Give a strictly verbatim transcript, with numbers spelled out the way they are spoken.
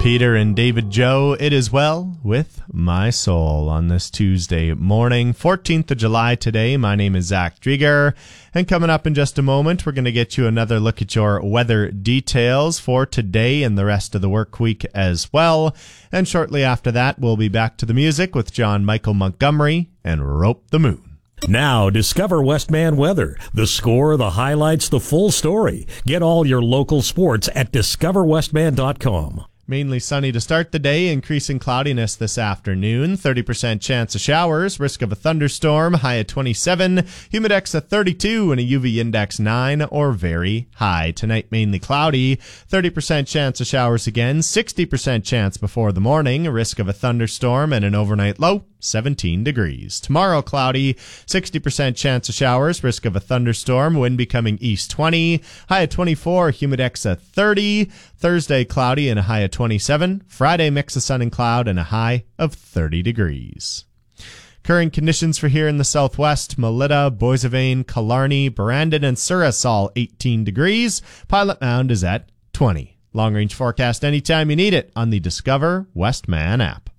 Peter and David Joe, it is well with my soul on this Tuesday morning, fourteenth of July today. My name is Zach Drieger, and coming up in just a moment, we're going to get you another look at your weather details for today and the rest of the work week as well. And shortly after that, we'll be back to the music with John Michael Montgomery and Rope the Moon. Now, discover Westman Weather. The score, the highlights, the full story. Get all your local sports at discover westman dot com. Mainly sunny to start the day, increasing cloudiness this afternoon. thirty percent chance of showers, risk of a thunderstorm, high at twenty-seven, humidex at thirty-two, and a U V index nine or very high. Tonight, mainly cloudy, thirty percent chance of showers again, sixty percent chance before the morning, a risk of a thunderstorm, and an overnight low, seventeen degrees. Tomorrow, cloudy, sixty percent chance of showers, risk of a thunderstorm, wind becoming east twenty, high at twenty-four, humidex at thirty. Thursday, cloudy and a high at twenty-seven. Friday, mix of sun and cloud and a high of thirty degrees. Current conditions for here in the southwest: Melita, Boissevain, Killarney, Brandon, and Souris all eighteen degrees. Pilot Mound is at twenty. Long range forecast anytime you need it on the Discover Westman app.